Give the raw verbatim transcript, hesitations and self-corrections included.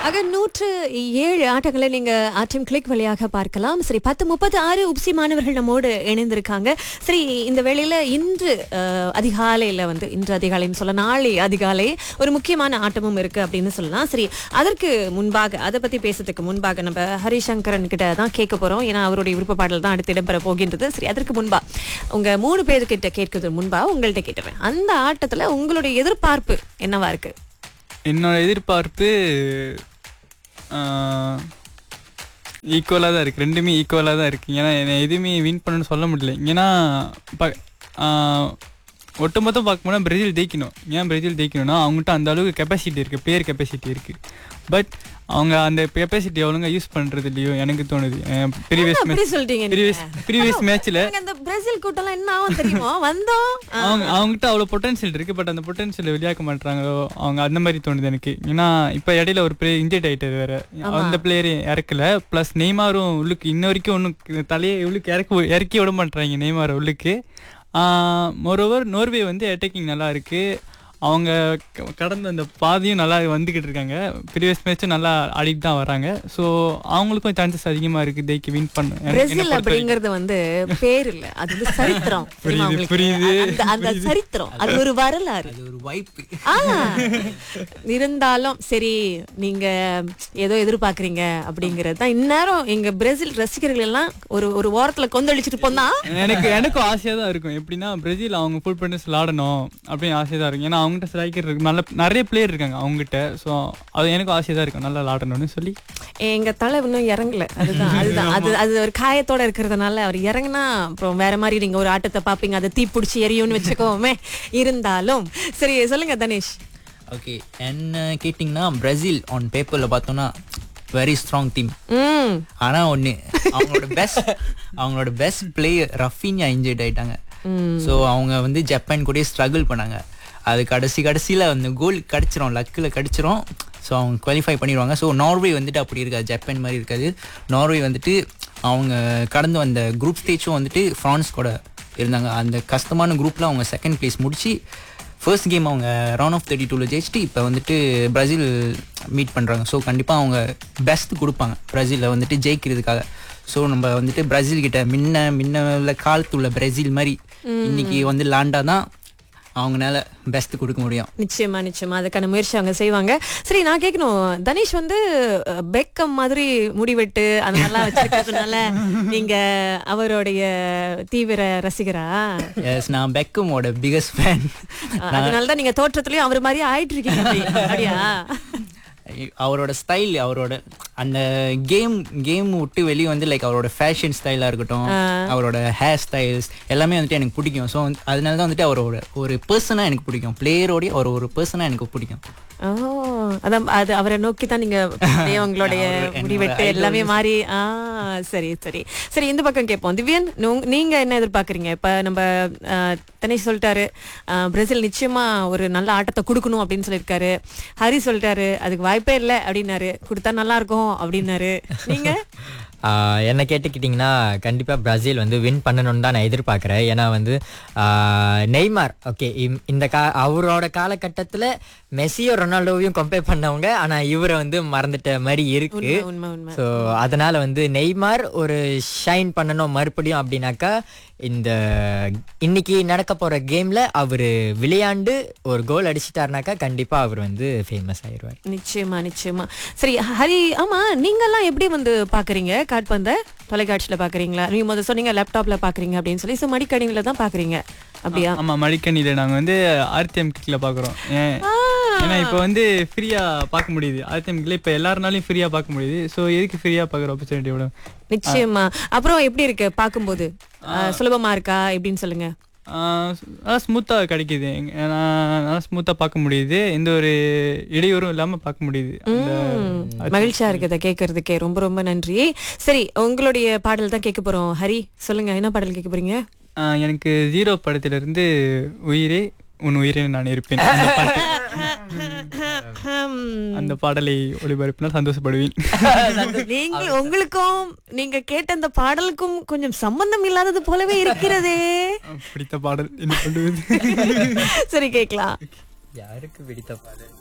ஆக நூற்று ஏழு ஆட்டங்களை நீங்க ஆர்டிஎம் கிளிக் வழியாக பார்க்கலாம். சரி, பத்து முப்பத்தி ஆறு உப்சி மாணவர்கள் நம்மோடு இணைந்திருக்காங்க. சரி, இந்த வேளையில இன்று அஹ், அதிகாலையில வந்து இன்று அதிகாலைன்னு சொல்ல நாளை அதிகாலை ஒரு முக்கியமான ஆட்டமும் இருக்கு அப்படின்னு சொல்லலாம். சரி, அதற்கு முன்பாக அதை பத்தி பேசுறதுக்கு முன்பாக நம்ம ஹரிசங்கரன் கிட்ட தான் கேட்க போறோம். ஏன்னா அவருடைய விருப்ப பாடல் தான் அடுத்து இடம்பெற போகின்றது. சரி, அதற்கு முன்பா உங்க மூணு பேர்கிட்ட கேட்கறது முன்பா உங்கள்கிட்ட கேட்டுறேன், அந்த ஆட்டத்துல உங்களுடைய எதிர்பார்ப்பு என்னவா இருக்கு? என்னோட எதிர்பார்ப்பு ஈக்குவலாக தான் இருக்குது. ரெண்டுமே ஈக்குவலாக தான் இருக்குது. ஏன்னா என்னை எதுவுமே வின் பண்ணணும்னு சொல்ல முடியல. ஏன்னா ப ஒட்டுமொத்தம் பார்க்கும்போது பிரேசில் ஜெயிக்கணும். ஏன் பிரேசில் ஜெயிக்கணும்னா அவங்ககிட்ட அந்த அளவுக்கு கெப்பாசிட்டி இருக்குது, பிளேயர் கெப்பாசிட்டி இருக்குது. பட் அவங்க அந்த கெப்பாசிட்டி ஒழுங்கா யூஸ் பண்றது இல்லையோ எனக்கு தோணுது. ப்ரீவியஸ் ப்ரீவியஸ் ப்ரீவியஸ் மேட்ச்ல அந்த பிரேசில் கூட்டம்லாம் என்ன ஆகும் தெரியுமா? வந்தோம் அவங்க அவங்ககிட்ட அவ்வளோ பொட்டன்ஷியல் இருக்கு, பட் அந்த பொட்டன்ஷியலை வெளியாக்க மாட்டாங்களோ அவங்க, அந்த மாதிரி தோணுது எனக்கு. ஏன்னா இப்போ இடையில ஒரு பிளேயர் இன்ஜெக்ட் ஆகிட்டது வேற, அந்த பிளேயர் இறக்கல. ப்ளஸ் நெய்மாரும் உள்ளுக்கு இன்ன வரைக்கும் ஒன்றும் தலையை உள்ளுக்கு இறக்க இறக்கி விட மாட்டாங்க நெய்மாரை உள்ளுக்கு. மோரோவர் நோர்வே வந்து அட்டாக்கிங் நல்லா இருக்கு. அவங்க கடந்த அந்த பாதையும் நல்லா வந்துக்கிட்டு இருக்காங்க. ப்ரீவியஸ் மேட்சும் நல்லா ஆடிட்டு தான் வராங்க. ஸோ அவங்களுக்கும் சான்சஸ் அதிகமாக இருக்குது ஜெயிக்க வின் பண்ண. பிரேசில் அப்படிங்கிறது வந்து பேர் இல்ல, அது வந்து சரித்திரம். புரியுது புரியுது அந்த சரித்திரம் அது ஒரு வரலாறு, அது ஒரு வாய்ப்பு. இருந்தாலும் சரி, நீங்க ஏதோ எதிர்பார்க்கறீங்க அப்படிங்கிறது தான். இந்நேரம் எங்க பிரேசில் ரசிகர்கள் எல்லாம் ஒரு ஒரு ஓரத்துல கொந்தளிச்சுட்டு போனா எனக்கு எனக்கும் ஆசையா தான் இருக்கும். எப்படின்னா பிரேசில் அவங்க ஃபுல் பண்ணி விளாடணும் அப்படின்னு ஆசையா தான் இருக்கும். ஏன்னா அவங்ககிட்ட ஸ்ட்ரைக்கர் இருக்கு, நல்ல நிறைய பிளேயர் இருக்காங்க அவங்ககிட்ட. ஸோ அது எனக்கு ஆசையாக தான் இருக்கும், நல்லா விளாடணும்னு சொல்லி. எங்க தலை இன்னும் இறங்கல. அதுதான் அதுதான் அது அது ஒரு காயத்தோட இருக்கிறதுனால அவர் இறங்கினா அப்புறம் வேற மாதிரி நீங்க ஒரு ஆட்டத்தை பார்ப்பீங்க, அதை தீ பிடிச்சி எரியும்னு வச்சுக்கோமே. இருந்தாலும் சரி, சொல்லுங்க தனேஷ். ஓகே, என்ன கேட்டிங்கன்னா பிரேசில் ஆன் பேப்பரில் பார்த்தோன்னா வெரி ஸ்ட்ராங் டீம். ஆனால் ஒன்று, அவங்களோட பெஸ்ட் அவங்களோட பெஸ்ட் பிளேயர் ரஃபீனியா இன்ஜர்ட் ஆயிட்டாங்க. ஸோ அவங்க வந்து ஜப்பான் கூட ஸ்ட்ரகிள் பண்ணாங்க. அது கடைசி கடைசியில் வந்து கோல் கிடச்சிரும், லக்கில் கிடச்சிரும். ஸோ அவங்க குவாலிஃபை பண்ணிடுவாங்க. ஸோ நார்வே வந்துட்டு அப்படி இருக்காது, ஜப்பான் மாதிரி இருக்காது. நார்வே வந்துட்டு அவங்க கடந்து வந்த குரூப் ஸ்டேஜும் வந்துட்டு ஃப்ரான்ஸ் கூட இருந்தாங்க. அந்த கஷ்டமான குரூப்பில் அவங்க செகண்ட் பிளேஸ் முடிச்சு ஃபர்ஸ்ட் கேம் அவங்க ரவுண்ட் ஆஃப் தேர்ட்டி டூவில் ஜெயிச்சுட்டு இப்போ வந்துட்டு பிரேசில் மீட் பண்ணுறாங்க. ஸோ கண்டிப்பாக அவங்க பெஸ்ட் கொடுப்பாங்க பிரேசிலில் வந்துட்டு ஜெயிக்கிறதுக்காக. ஸோ நம்ம வந்துட்டு பிரேசில் கிட்ட முன்ன முன்ன காலத்து உள்ள பிரேசில் மாதிரி இன்னைக்கு வந்து லாண்டா தான் அவங்களால பெஸ்ட் கொடுக்க முடியும். நிச்சயமா நிச்சயமா அதுக்கான முயற்சி அவங்க செய்வாங்க. சரி, நான் கேட்கணும், தனேஷ் வந்து பெக்கம் மாதிரி முடிவெட்டு அந்த மாதிரிலாம் வச்சிருக்கிறதுனால நீங்க அவருடைய தீவிர ரசிகரா? எஸ், நான் பெக்கமோட பிகஸ்ட் ஃபேன். அதனாலதான் நீங்க தோற்றத்துலயும் அவர் மாதிரி ஆயிட்டு இருக்கீங்க அப்படியா? அவரோட ஸ்டைல், அவரோட அந்த கேம் கேம் விட்டு வெளியே வந்து லைக் அவரோட ஃபேஷன் ஸ்டைலாக இருக்கட்டும், அவரோட ஹேர் ஸ்டைல்ஸ் எல்லாமே வந்துட்டு எனக்கு பிடிக்கும். ஸோ அதனால தான் வந்துட்டு அவரோட ஒரு பர்சனாக எனக்கு பிடிக்கும், பிளேயரோடைய அவர் ஒரு பர்சனாக எனக்கு பிடிக்கும். ஓ, அதான் அது அவரை நோக்கி தான் நீங்க உங்களுடைய முடிவெட்டு எல்லாமே மாறி. ஆ சரி சரி சரி, இந்த பக்கம் கேட்போம். திவ்யன், நீங்க என்ன எதிர்பார்க்குறீங்க? இப்ப நம்ம தனேஷ் சொல்லிட்டாரு பிரேசில் நிச்சயமா ஒரு நல்ல ஆட்டத்தை கொடுக்கணும் அப்படின்னு சொல்லியிருக்காரு. ஹரி சொல்லிட்டாரு அதுக்கு வாய்ப்பே இல்லை அப்படின்னாரு, கொடுத்தா நல்லா இருக்கும் அப்படின்னாரு. நீங்க என்ன கேட்டுக்கிட்டிங்கன்னா கண்டிப்பாக பிரேசில் வந்து வின் பண்ணணும்னு தான் நான் எதிர்பார்க்குறேன். ஏன்னா வந்து நெய்மார் ஓகே, இந்த கா அவரோட காலகட்டத்தில் மெஸ்ஸியோ ரொனால்டோவையும் கம்பேர் பண்ணவங்க, ஆனால் இவரை வந்து மறந்துட்ட மாதிரி இருக்கு. ஸோ அதனால வந்து நெய்மார் ஒரு ஷைன் பண்ணணும் மறுபடியும் அப்படின்னாக்கா இந்த இன்னைக்கு நடக்க போகிற கேமில் அவர் விளையாண்டு ஒரு கோல் அடிச்சிட்டாருனாக்கா கண்டிப்பாக அவர் வந்து ஃபேமஸ் ஆயிடுவார். நிச்சயமா நிச்சயமா. சரி ஹரி, ஆமா நீங்கெல்லாம் எப்படி வந்து பார்க்குறீங்க கால்பந்த? தொலைக்காட்சியில் பார்க்குறீங்களா? நீங்க முதல்ல சொன்னீங்க லேப்டாப்பில் பார்க்குறீங்க அப்படின்னு சொல்லி. ஸோ மடிக்கணினியில் தான் பார்க்குறீங்க அப்படியா? ஆமாம், மடிக்கணினியில் நாங்கள் வந்து ஆர்டிஎம் கிளிக்கில் பார்க்குறோம். ஏன்னா இப்போ வந்து ஃப்ரீயா பார்க்க முடியுது ஆர்டிஎம் கிளிக்கில், இப்போ எல்லாருனாலையும் ஃப்ரீயா பார்க்க முடியுது. ஸோ எதுக்கு ஃப்ரீயா பார்க்குற ஆப்பர்ச்சுனிட்டி விட. நிச்சயமா. அப்புறம் எப்படி இருக்கு பார்க்கும்போது? சுலபமா இருக்கா எப்படின்னு சொல்லுங்க. நல்லா ஸ்மூத்தாக கிடைக்குது, நல்லா ஸ்மூத்தாக பார்க்க முடியுது, எந்த ஒரு இடையூறும் இல்லாமல் பார்க்க முடியுது. மகிழ்ச்சியா இருக்குது கேட்கறதுக்கே. ரொம்ப ரொம்ப நன்றி. சரி, உங்களுடைய பாடல் தான் கேட்க போறோம். ஹரி சொல்லுங்க, என்ன பாடல் கேட்க போறீங்க? எனக்கு ஜீரோ படத்திலிருந்து உயிரே உன் உயிரே நான் இருப்பேன் அந்த பாடலை ஒளிபரப்பினால் சந்தோஷப்படுவேன். நீங்க உங்களுக்கும் நீங்க கேட்ட அந்த பாடலுக்கும் கொஞ்சம் சம்பந்தம் இல்லாதது போலவே இருக்கிறதே. பிடித்த பாடல் என்ன பண்ணுவது? சரி, கேட்கலாம். யாருக்கு பிடித்த பாடல்?